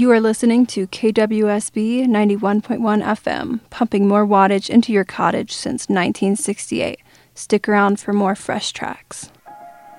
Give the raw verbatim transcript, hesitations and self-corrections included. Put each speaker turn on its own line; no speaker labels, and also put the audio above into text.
You are listening to K W S B ninety-one point one F M, pumping more wattage into your cottage since nineteen sixty-eight. Stick around for more fresh tracks.